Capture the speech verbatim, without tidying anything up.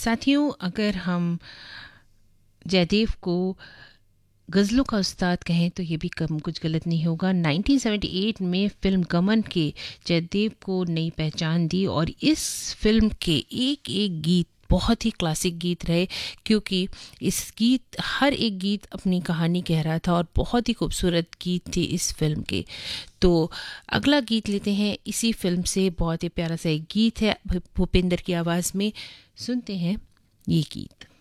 साथियों, अगर हम जयदेव को गज़लों का उस्ताद कहें तो ये भी कम कुछ गलत नहीं होगा। नाइनटीन सेवेंटी एट में फ़िल्म गमन के जयदेव को नई पहचान दी और इस फ़िल्म के एक एक गीत बहुत ही क्लासिक गीत रहे, क्योंकि इस गीत हर एक गीत अपनी कहानी कह रहा था और बहुत ही खूबसूरत गीत थे इस फिल्म के। तो अगला गीत लेते हैं इसी फिल्म से, बहुत ही प्यारा सा एक गीत है भूपेंद्र की आवाज़ में। सुनते हैं ये गीत।